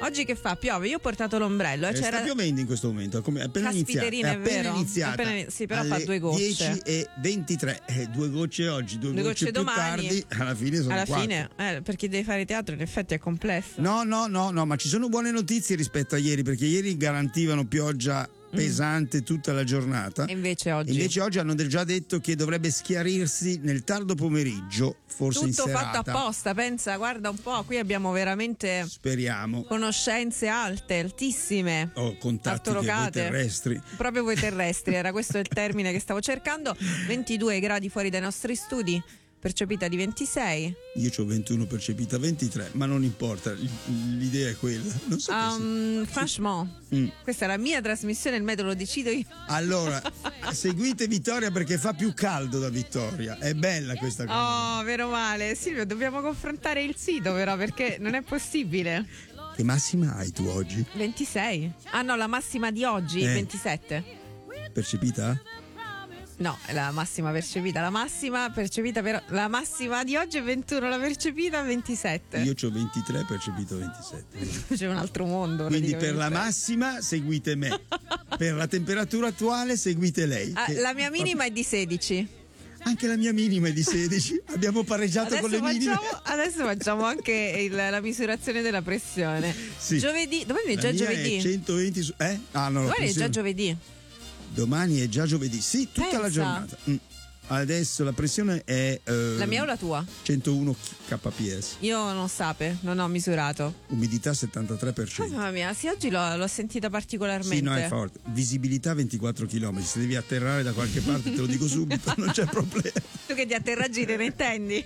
Oggi che fa? Piove? Io ho portato l'ombrello. Sta piovendo in questo momento, è appena iniziata. Sì, però fa 2 gocce. 10:23, 2 gocce oggi, 2 gocce più domani. tardi, alla fine sono 4. Fine, per chi deve fare teatro in effetti è complesso. No, ma ci sono buone notizie rispetto a ieri, perché ieri garantivano pioggia pesante tutta la giornata. E invece oggi hanno già detto che dovrebbe schiarirsi nel tardo pomeriggio, forse in serata. Tutto fatto apposta, pensa, guarda un po', qui abbiamo veramente, speriamo, conoscenze alte, altissime. Contatti voi terrestri. Proprio voi terrestri, era questo il termine che stavo cercando. 22 gradi fuori dai nostri studi, percepita di 26. Io c'ho 21, percepita 23, ma non importa, l'idea è quella. Non so franchement, questa è la mia trasmissione, il metodo lo decido io. Allora, seguite Vittoria perché fa più caldo da Vittoria. È bella questa cosa. Oh, meno male. Silvio, dobbiamo confrontare il sito però, perché non è possibile. Che massima hai tu oggi? 26. Ah no, la massima di oggi 27. Percepita? No, è la massima percepita. La massima percepita però. La massima di oggi è 21, la percepita 27. Io c'ho 23, percepito 27. C'è un altro mondo. Quindi per la massima seguite me. Per la temperatura attuale seguite lei. La mia minima è di 16. Anche la mia minima è di 16. Abbiamo pareggiato con le minime. Adesso facciamo anche la misurazione della pressione. Sì. Giovedì. Domani è già giovedì. È 120 su. Domani è già giovedì. Domani è già giovedì, sì, tutta la giornata. Adesso la pressione è la mia o la tua? 101 kps. Io non ho misurato. Umidità 73%. Mamma mia, sì, oggi l'ho sentita particolarmente. Sì, no, è forte. Visibilità 24 km. Se devi atterrare da qualche parte te lo dico subito, non c'è problema. Tu che di atterraggi te ne intendi?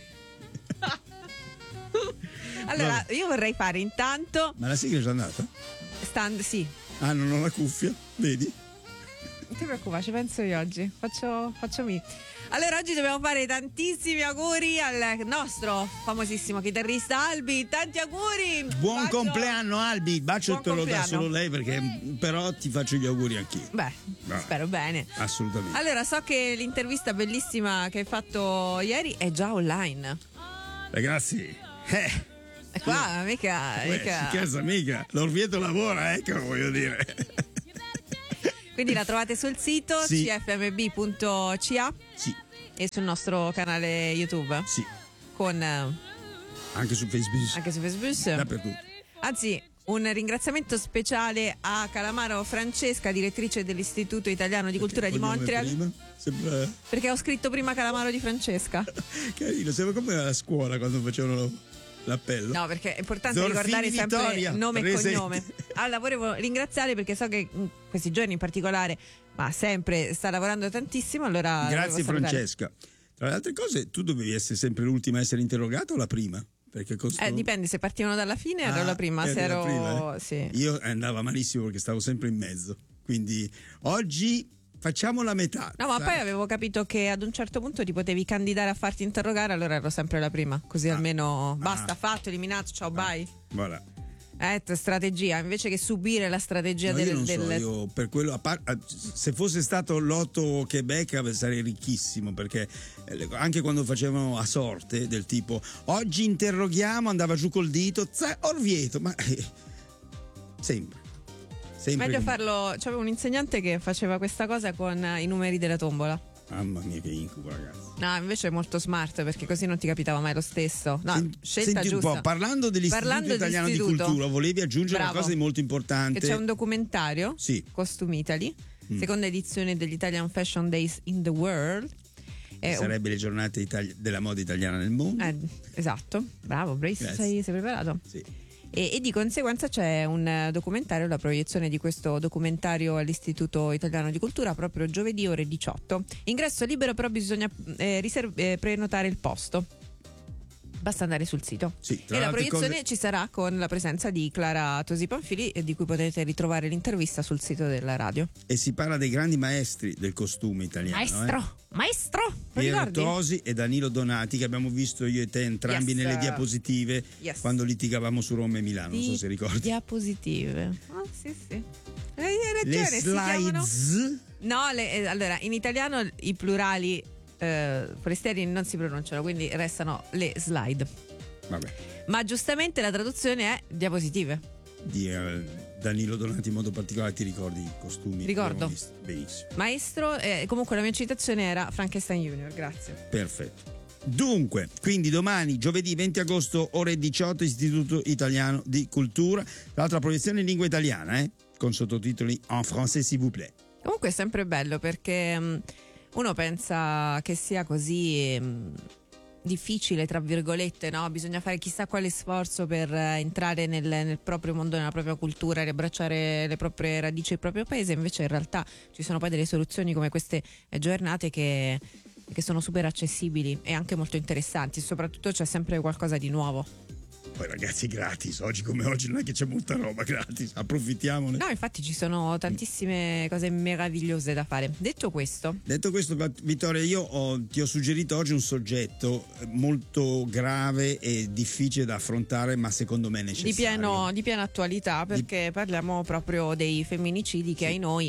Allora, io vorrei fare intanto. Ma la sigla è già andata? Sì. Ah, non ho la cuffia, vedi? Non ti preoccupare, ci penso io oggi. Faccio me. Allora, oggi dobbiamo fare tantissimi auguri al nostro famosissimo chitarrista Albi. Tanti auguri! Buon compleanno Albi! Il bacio te lo dà solo lei, perché però ti faccio gli auguri anch'io. Beh, spero bene. Assolutamente. Allora, so che l'intervista bellissima che hai fatto ieri è già online. Ragazzi, è qua, mica. Si casa mica. L'Orvieto lavora, voglio dire. Quindi la trovate sul sito cfmb.ca e sul nostro canale YouTube. Sì. Con anche su Facebook. Dappertutto. Anzi, un ringraziamento speciale a Calamaro Francesca, direttrice dell'Istituto Italiano di Cultura di Montreal. Perché ho scritto prima Calamaro di Francesca. Carino, sembra come alla scuola quando facevano l'appello. No, perché è importante ricordare sempre Vittoria, nome e cognome. Allora, volevo ringraziare perché so che in questi giorni in particolare, ma sempre sta lavorando tantissimo. Allora, grazie Francesca. Tra le altre cose, tu dovevi essere sempre l'ultima a essere interrogata o la prima? Perché dipende, se partivano dalla fine ero la prima, se ero prima, sì. Io andava malissimo perché stavo sempre in mezzo. Quindi oggi facciamo la metà. No, ma poi avevo capito che ad un certo punto ti potevi candidare a farti interrogare, allora ero sempre la prima, così almeno basta, fatto, eliminato, ciao, bye. Voilà. Strategia, invece che subire la strategia io per quello, se fosse stato l'Otto Quebec sarei ricchissimo, perché anche quando facevano a sorte del tipo oggi interroghiamo, andava giù col dito Orvieto, ma sempre meglio farlo. C'avevo un insegnante che faceva questa cosa con i numeri della tombola. Mamma mia, che incubo, ragazzi. No, invece è molto smart, perché così non ti capitava mai lo stesso. No, scelta senti giusta. Un po', parlando dell'Istituto Italiano di Cultura, volevi aggiungere una cosa di molto importante. Che c'è un documentario, Costume Italy, seconda edizione degli Italian Fashion Days in the World. Sarebbe le giornate della moda italiana nel mondo. Esatto, bravo, sei preparato? Sì. E di conseguenza c'è un documentario, la proiezione di questo documentario all'Istituto Italiano di Cultura proprio giovedì ore 18. Ingresso libero, però bisogna prenotare il posto. Basta andare sul sito. Sì, e la proiezione ci sarà con la presenza di Clara Tosi Panfili, di cui potete ritrovare l'intervista sul sito della radio. E si parla dei grandi maestri del costume italiano. Maestro, Piero Tosi e Danilo Donati, che abbiamo visto io e te entrambi nelle diapositive quando litigavamo su Roma e Milano, non so se ricordi. Diapositive. Sì. Hai ragione, le slides? No, allora in italiano i plurali forestieri non si pronunciano, quindi restano le slide. Vabbè. Ma giustamente la traduzione è diapositive. di Danilo Donati in modo particolare. Ti ricordi i costumi? Ricordo. Benissimo. Maestro, comunque la mia citazione era Frankenstein Junior, grazie. Perfetto. Dunque, quindi domani, giovedì 20 agosto, ore 18, Istituto Italiano di Cultura. Tra l'altro la proiezione in lingua italiana, con sottotitoli en français s'il vous plaît. Comunque è sempre bello perché uno pensa che sia così difficile, tra virgolette, no? Bisogna fare chissà quale sforzo per entrare nel proprio mondo, nella propria cultura, riabbracciare le proprie radici, il proprio paese. Invece in realtà ci sono poi delle soluzioni come queste giornate che sono super accessibili e anche molto interessanti, soprattutto c'è sempre qualcosa di nuovo. Poi ragazzi, gratis, oggi come oggi non è che c'è molta roba gratis, approfittiamone. No, infatti ci sono tantissime cose meravigliose da fare. Detto questo, Vittoria, ti ho suggerito oggi un soggetto molto grave e difficile da affrontare, ma secondo me necessario. Di piena attualità, perché parliamo proprio dei femminicidi che ai noi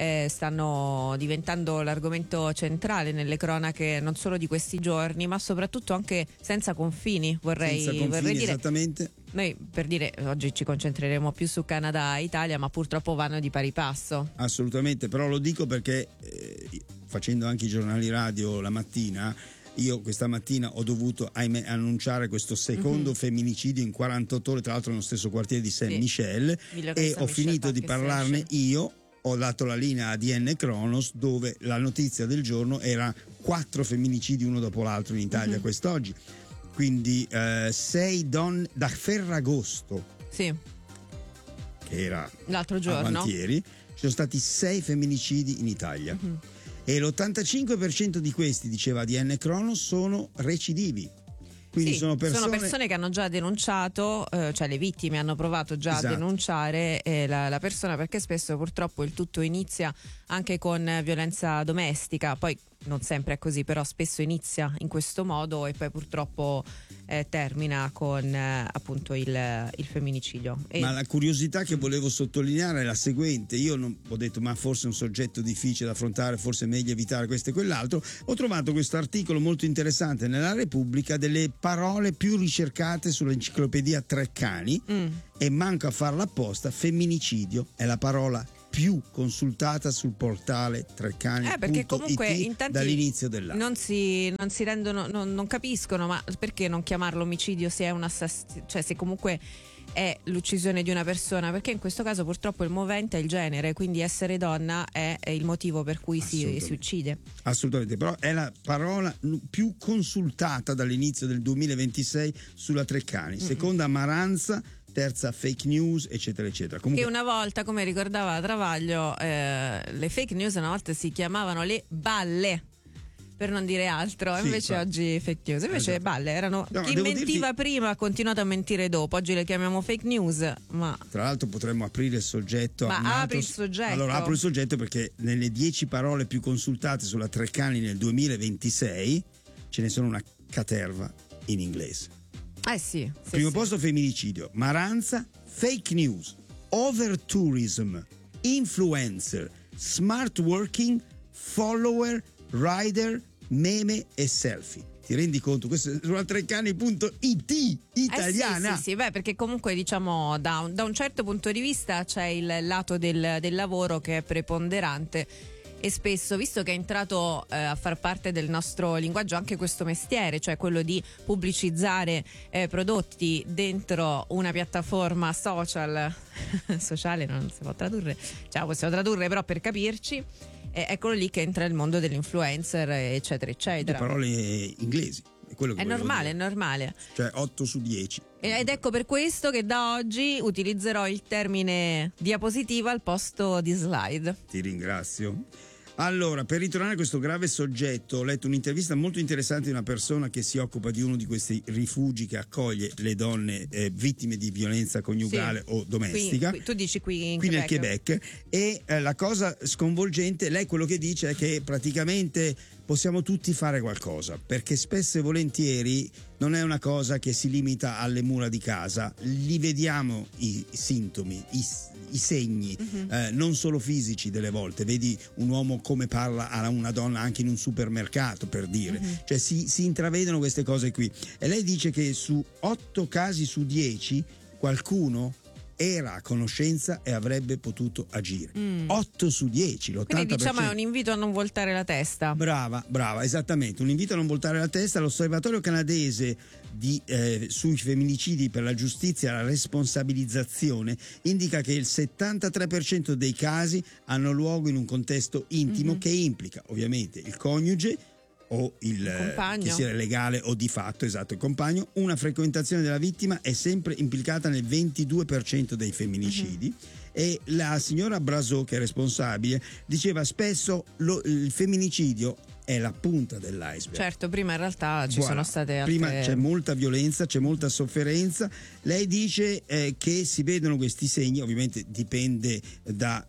stanno diventando l'argomento centrale nelle cronache non solo di questi giorni, ma soprattutto anche senza confini, vorrei dire. Esattamente. Noi, per dire, oggi ci concentreremo più su Canada e Italia, ma purtroppo vanno di pari passo. Assolutamente, però lo dico perché facendo anche i giornali radio la mattina, io questa mattina ho dovuto, ahimè, annunciare questo secondo femminicidio in 48 ore, tra l'altro nello stesso quartiere di Saint-Michel, e ho finito di parlarne io. Ho dato la linea a DN Kronos, dove la notizia del giorno era 4 femminicidi uno dopo l'altro in Italia quest'oggi. Quindi 6 donne da Ferragosto, sì, che era l'altro giorno, avantieri, ci sono stati 6 femminicidi in Italia e l'85% di questi, diceva DN Kronos, sono recidivi. Quindi sì, sono persone che hanno già denunciato, cioè le vittime hanno provato già a denunciare la persona, perché spesso purtroppo il tutto inizia anche con violenza domestica, poi non sempre è così, però spesso inizia in questo modo e poi purtroppo termina con appunto il femminicidio. Ma la curiosità che volevo sottolineare è la seguente: io ho detto ma forse è un soggetto difficile da affrontare, forse è meglio evitare questo e quell'altro. Ho trovato questo articolo molto interessante nella Repubblica delle parole più ricercate sull'enciclopedia Treccani e manco a farla apposta, femminicidio è la parola più consultata sul portale Treccani.it perché comunque in tanti dall'inizio dell'anno. Non si rendono, non capiscono, ma perché non chiamarlo omicidio se è un assassino, cioè se comunque è l'uccisione di una persona, perché in questo caso purtroppo il movente è il genere, quindi essere donna è il motivo per cui si uccide. Assolutamente, però è la parola più consultata dall'inizio del 2026 sulla Treccani, seconda Maranza, terza fake news, eccetera eccetera. Comunque, che una volta, come ricordava Travaglio, le fake news una volta si chiamavano le balle, per non dire altro, invece oggi fake news, invece balle erano chi mentiva prima ha continuato a mentire dopo, oggi le chiamiamo fake news. Ma tra l'altro potremmo aprire il soggetto. Apri il soggetto. Allora apro il soggetto perché nelle 10 parole più consultate sulla Treccani nel 2026 ce ne sono una caterva in inglese. Primo posto femminicidio, Maranza, fake news, overtourism, influencer, smart working, follower, rider, meme e selfie. Ti rendi conto? Questo è sulla Treccani.it italiana. Sì, perché comunque diciamo da un certo punto di vista c'è il lato del lavoro che è preponderante. E spesso, visto che è entrato a far parte del nostro linguaggio anche questo mestiere, cioè quello di pubblicizzare prodotti dentro una piattaforma sociale non si può tradurre, cioè possiamo tradurre però per capirci, eccolo lì che entra il mondo dell'influencer, eccetera eccetera. Le parole inglesi. È normale. Cioè 8 su 10. Ed ecco per questo che da oggi utilizzerò il termine diapositiva al posto di slide. Ti ringrazio. Allora, per ritornare a questo grave soggetto, ho letto un'intervista molto interessante di una persona che si occupa di uno di questi rifugi che accoglie le donne vittime di violenza coniugale o domestica. Tu dici qui nel Quebec. E la cosa sconvolgente, lei quello che dice è che praticamente possiamo tutti fare qualcosa, perché spesso e volentieri non è una cosa che si limita alle mura di casa, li vediamo i sintomi, i segni, non solo fisici delle volte, vedi un uomo come parla a una donna anche in un supermercato, per dire, cioè si intravedono queste cose qui, e lei dice che su 8 casi su 10 qualcuno era a conoscenza e avrebbe potuto agire. 8 su 10, l'80%. Quindi diciamo è un invito a non voltare la testa. Brava, esattamente, un invito a non voltare la testa. L'osservatorio canadese sui femminicidi per la giustizia e la responsabilizzazione indica che il 73% dei casi hanno luogo in un contesto intimo che implica ovviamente il coniuge o il compagno, che sia legale o di fatto, esatto, il compagno. Una frequentazione della vittima è sempre implicata nel 22% dei femminicidi. E la signora Brazeau, che è responsabile, diceva spesso il femminicidio è la punta dell'iceberg. Certo, prima in realtà ci sono state altre... Prima c'è molta violenza, c'è molta sofferenza. Lei dice che si vedono questi segni, ovviamente dipende da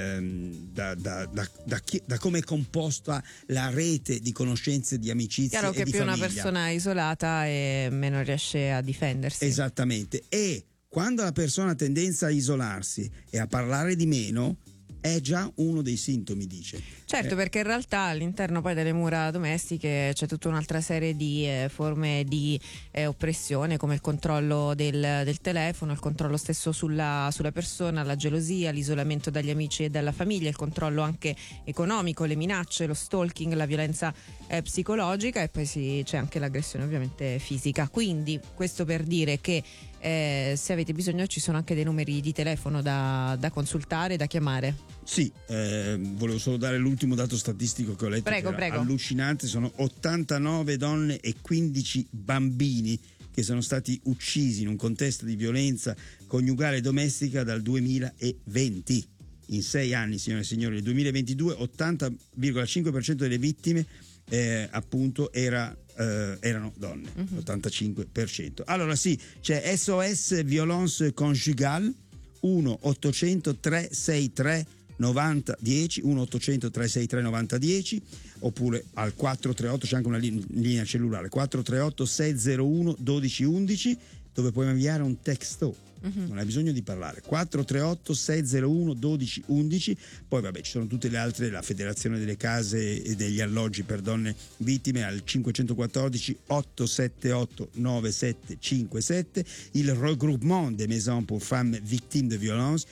come è composta la rete di conoscenze, di amicizie e di famiglia. Chiaro che più una persona è isolata e meno riesce a difendersi. Esattamente. E quando la persona ha tendenza a isolarsi e a parlare di meno, è già uno dei sintomi, dice. Certo, perché in realtà all'interno poi delle mura domestiche c'è tutta un'altra serie di forme di oppressione, come il controllo del telefono, il controllo stesso sulla persona, la gelosia, l'isolamento dagli amici e dalla famiglia, il controllo anche economico, le minacce, lo stalking, la violenza psicologica, e poi c'è anche l'aggressione ovviamente fisica. Quindi questo per dire che se avete bisogno ci sono anche dei numeri di telefono da consultare, da chiamare. Sì, volevo solo dare l'ultimo dato statistico che ho letto, prego. Allucinante. Sono 89 donne e 15 bambini che sono stati uccisi in un contesto di violenza coniugale e domestica dal 2020. In 6 anni, signore e signori, nel 2022 80,5% delle vittime appunto erano donne, 85%. Allora sì, c'è SOS Violence Conjugale 1-800-363 9010, 1-800-363-9010, oppure al 438, c'è anche una linea cellulare 438-601-1211, dove puoi inviare un texto. Non hai bisogno di parlare. 438-601-1211. Poi vabbè, ci sono tutte le altre, la Federazione delle Case e degli Alloggi per Donne Vittime al 514-878-9757, il Regroupement des Maisons pour Femmes Victimes de Violence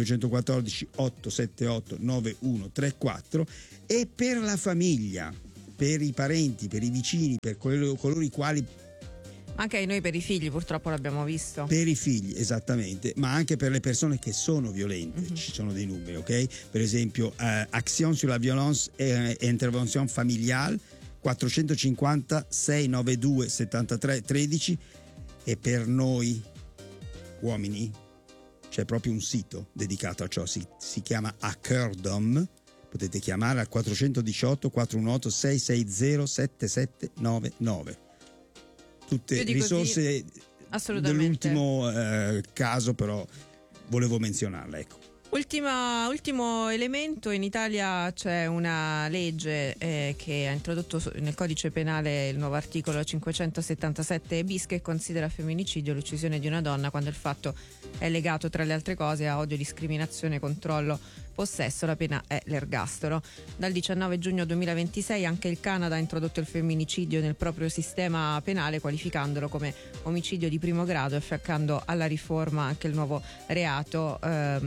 514-878-9134, e per la famiglia, per i parenti, per i vicini, per coloro i quali... Anche noi per i figli, purtroppo l'abbiamo visto. Per i figli, esattamente, ma anche per le persone che sono violente. Ci sono dei numeri, ok? Per esempio, Action sur la violence et intervention familiale 450 692 73 13, e per noi uomini c'è proprio un sito dedicato a ciò, si chiama A Cœur d'Homme. Potete chiamare al 418 418 660 7799. Tutte risorse dell'ultimo caso, però volevo menzionarla, ecco. Ultimo elemento: in Italia c'è una legge che ha introdotto nel codice penale il nuovo articolo 577 bis, che considera femminicidio l'uccisione di una donna quando il fatto è legato, tra le altre cose, a odio, discriminazione, controllo, possesso. La pena è l'ergastolo. Dal 19 giugno 2026 anche il Canada ha introdotto il femminicidio nel proprio sistema penale, qualificandolo come omicidio di primo grado e affiancando alla riforma anche il nuovo reato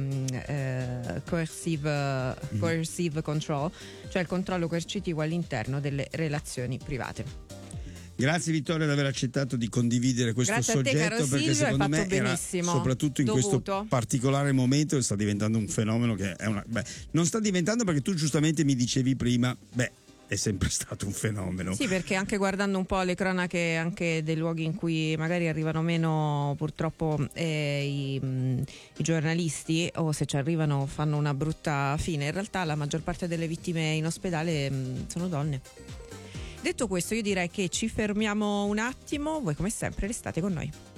coercive control, cioè il controllo coercitivo all'interno delle relazioni private. Grazie Vittoria di aver accettato di condividere questo soggetto, perché secondo me era, soprattutto in questo particolare momento, sta diventando un fenomeno che è non sta diventando, perché tu giustamente mi dicevi prima, è sempre stato un fenomeno. Sì, perché anche guardando un po' le cronache anche dei luoghi in cui magari arrivano meno purtroppo i giornalisti, o se ci arrivano fanno una brutta fine. In realtà la maggior parte delle vittime in ospedale sono donne. Detto questo, io direi che ci fermiamo un attimo. Voi come sempre restate con noi.